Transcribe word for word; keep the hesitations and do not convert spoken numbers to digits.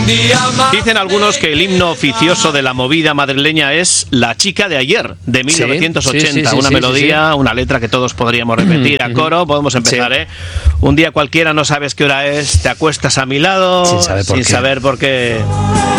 Dicen algunos que el himno oficioso de la movida madrileña es La chica de ayer, de mil novecientos ochenta. Sí, sí, sí, una sí, melodía, sí, sí. una letra que todos podríamos repetir a coro. Podemos empezar, sí. ¿eh? Un día cualquiera no sabes qué hora es, te acuestas a mi lado sin saber por sin qué. saber por qué.